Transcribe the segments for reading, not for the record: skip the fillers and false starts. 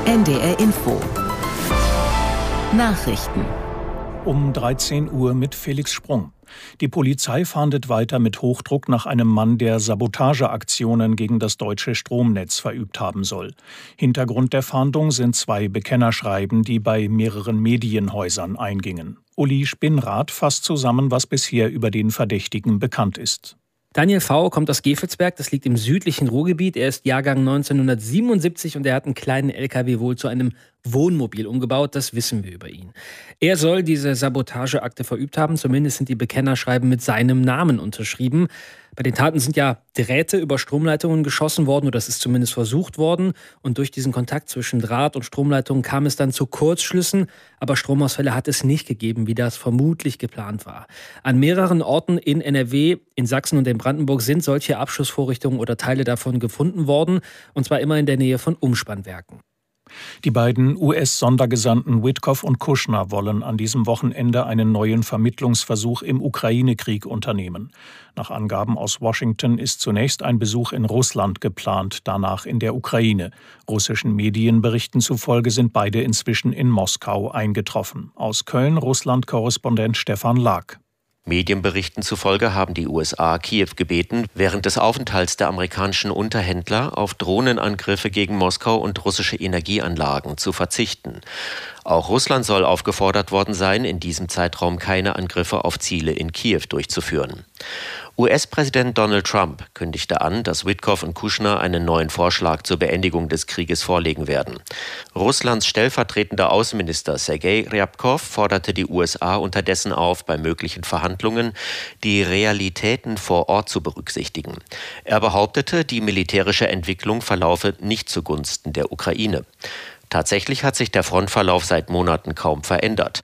NDR Info. Nachrichten. Um 13 Uhr mit Felix Sprung. Die Polizei fahndet weiter mit Hochdruck nach einem Mann, der Sabotageaktionen gegen das deutsche Stromnetz verübt haben soll. Hintergrund der Fahndung sind 2 Bekennerschreiben, die bei mehreren Medienhäusern eingingen. Uli Spinnrath fasst zusammen, was bisher über den Verdächtigen bekannt ist. Daniel V. kommt aus Gevelsberg, das liegt im südlichen Ruhrgebiet. Er ist Jahrgang 1977 und er hat einen kleinen LKW wohl zu einem Wohnmobil umgebaut, das wissen wir über ihn. Er soll diese Sabotageakte verübt haben, zumindest sind die Bekennerschreiben mit seinem Namen unterschrieben. Bei den Taten sind ja Drähte über Stromleitungen geschossen worden, oder das ist zumindest versucht worden. Und durch diesen Kontakt zwischen Draht und Stromleitungen kam es dann zu Kurzschlüssen. Aber Stromausfälle hat es nicht gegeben, wie das vermutlich geplant war. An mehreren Orten in NRW, in Sachsen und in Brandenburg sind solche Abschussvorrichtungen oder Teile davon gefunden worden. Und zwar immer in der Nähe von Umspannwerken. Die beiden US-Sondergesandten Witkoff und Kushner wollen an diesem Wochenende einen neuen Vermittlungsversuch im Ukraine-Krieg unternehmen. Nach Angaben aus Washington ist zunächst ein Besuch in Russland geplant, danach in der Ukraine. Russischen Medienberichten zufolge sind beide inzwischen in Moskau eingetroffen. Aus Köln Russland-Korrespondent Stefan Lag. Medienberichten zufolge haben die USA Kiew gebeten, während des Aufenthalts der amerikanischen Unterhändler auf Drohnenangriffe gegen Moskau und russische Energieanlagen zu verzichten. Auch Russland soll aufgefordert worden sein, in diesem Zeitraum keine Angriffe auf Ziele in Kiew durchzuführen. US-Präsident Donald Trump kündigte an, dass Witkoff und Kushner einen neuen Vorschlag zur Beendigung des Krieges vorlegen werden. Russlands stellvertretender Außenminister Sergei Ryabkov forderte die USA unterdessen auf, bei möglichen Verhandlungen die Realitäten vor Ort zu berücksichtigen. Er behauptete, die militärische Entwicklung verlaufe nicht zugunsten der Ukraine. Tatsächlich hat sich der Frontverlauf seit Monaten kaum verändert.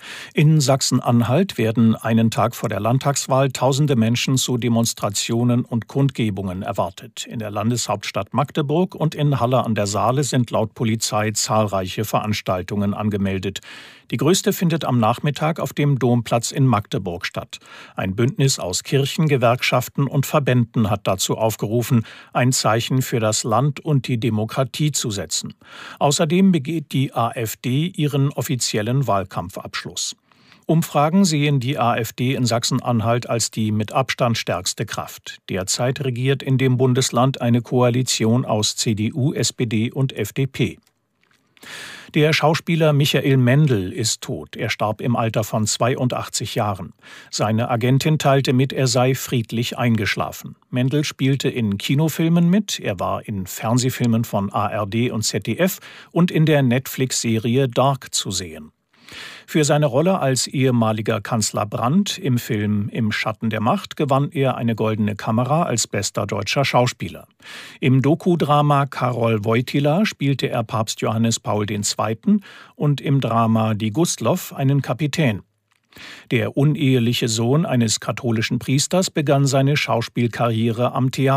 In Sachsen-Anhalt werden einen Tag vor der Landtagswahl tausende Menschen zu Demonstrationen und Kundgebungen erwartet. In der Landeshauptstadt Magdeburg und in Halle an der Saale sind laut Polizei zahlreiche Veranstaltungen angemeldet. Die größte findet am Nachmittag auf dem Domplatz in Magdeburg statt. Ein Bündnis aus Kirchen, Gewerkschaften und Verbänden hat dazu aufgerufen, ein Zeichen für das Land und die Demokratie zu setzen. Außerdem begeht die AfD ihren offiziellen Wahlkampfabschluss. Umfragen sehen die AfD in Sachsen-Anhalt als die mit Abstand stärkste Kraft. Derzeit regiert in dem Bundesland eine Koalition aus CDU, SPD und FDP. Der Schauspieler Michael Mendl ist tot. Er starb im Alter von 82 Jahren. Seine Agentin teilte mit, er sei friedlich eingeschlafen. Mendl spielte in Kinofilmen mit, er war in Fernsehfilmen von ARD und ZDF und in der Netflix-Serie Dark zu sehen. Für seine Rolle als ehemaliger Kanzler Brandt im Film Im Schatten der Macht gewann er eine Goldene Kamera als bester deutscher Schauspieler. Im Dokudrama Karol Wojtyla spielte er Papst Johannes Paul II. Und im Drama Die Gustloff einen Kapitän. Der uneheliche Sohn eines katholischen Priesters begann seine Schauspielkarriere am Theater.